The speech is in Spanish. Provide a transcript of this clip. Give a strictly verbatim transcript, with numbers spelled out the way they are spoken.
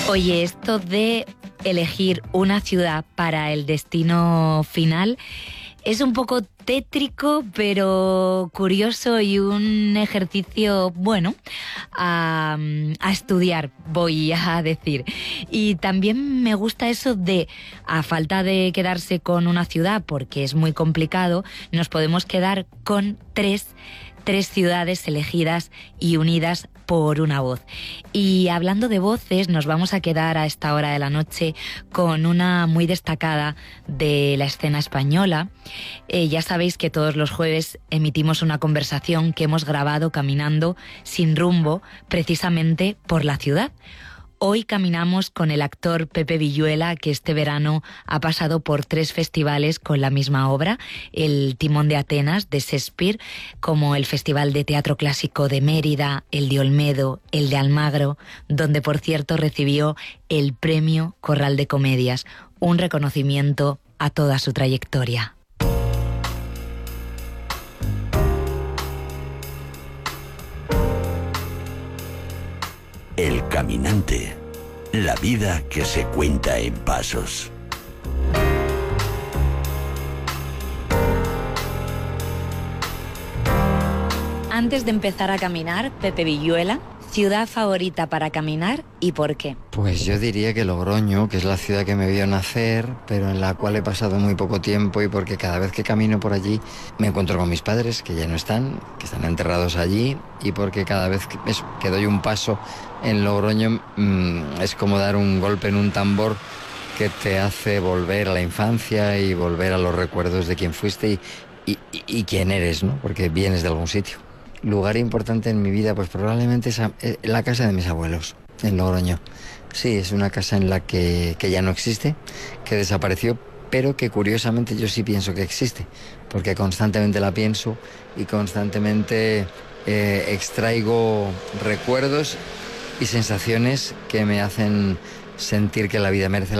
Oye, esto de elegir una ciudad para el destino final es un poco tétrico, pero curioso y un ejercicio, bueno, a, a estudiar, voy a decir. Y también me gusta eso de, a falta de quedarse con una ciudad, porque es muy complicado, nos podemos quedar con tres tres ciudades elegidas y unidas por una voz. Y hablando de voces, nos vamos a quedar a esta hora de la noche con una muy destacada de la escena española. Eh, ya sabéis que todos los jueves emitimos una conversación que hemos grabado caminando sin rumbo, precisamente por la ciudad. Hoy caminamos con el actor Pepe Villuela, que este verano ha pasado por tres festivales con la misma obra, el Timón de Atenas de Shakespeare, como el Festival de Teatro Clásico de Mérida, el de Olmedo, el de Almagro, donde por cierto recibió el premio Corral de Comedias, un reconocimiento a toda su trayectoria. El caminante, la vida que se cuenta en pasos. Antes de empezar a caminar, Pepe Villuela, ¿ciudad favorita para caminar y por qué? Pues yo diría que Logroño, que es la ciudad que me vio nacer, pero en la cual he pasado muy poco tiempo, y porque cada vez que camino por allí me encuentro con mis padres, que ya no están, que están enterrados allí, y porque cada vez que, eso, que doy un paso en Logroño mmm, es como dar un golpe en un tambor que te hace volver a la infancia y volver a los recuerdos de quién fuiste y, y, y, y quién eres, ¿no? Porque vienes de algún sitio. Lugar importante en mi vida, pues probablemente es la casa de mis abuelos, en Logroño. Sí, es una casa en la que, que ya no existe, que desapareció, pero que curiosamente yo sí pienso que existe, porque constantemente la pienso y constantemente eh, extraigo recuerdos y sensaciones que me hacen sentir que la vida merece la